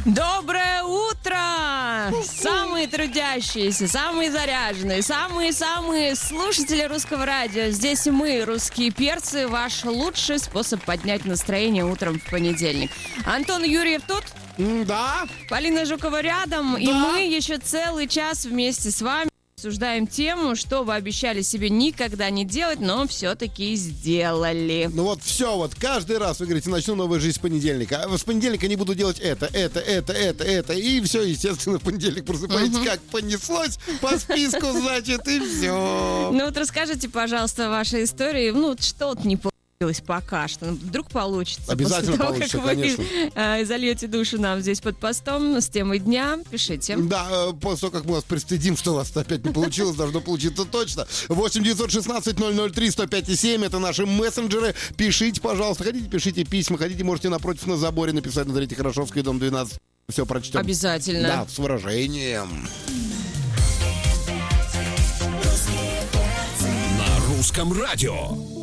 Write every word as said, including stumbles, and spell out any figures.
Доброе утро! Самые трудящиеся, самые заряженные, самые-самые слушатели русского радио. Здесь мы, русские перцы, ваш лучший способ поднять настроение утром в понедельник. Антон Юрьев тут? Да. Полина Жукова рядом. Да. И мы еще целый час вместе с вами обсуждаем тему, что вы обещали себе никогда не делать, но все-таки сделали. Ну вот все, вот каждый раз вы говорите, начну новую жизнь с понедельника. А с понедельника не буду делать это, это, это, это, это. И все, естественно, в понедельник просыпаетесь, как понеслось по списку, значит, и все. Ну вот расскажите, пожалуйста, ваши истории. Ну вот что-то не получилось пока что. Вдруг получится. Обязательно после того, получится, как вы конечно. э, зальете душу нам здесь под постом с темой дня. Пишите. Да, э, после того, как мы вас пристыдим, что у вас опять не получилось, должно получиться точно. восемь девятьсот шестнадцать ноль ноль три сто пять и семь, это наши мессенджеры. Пишите, пожалуйста. Хотите, пишите письма, хотите, можете напротив на заборе написать на Третьей Хорошевской, дом двенадцать. Все прочтем. Обязательно. Да, с выражением. На русском радио.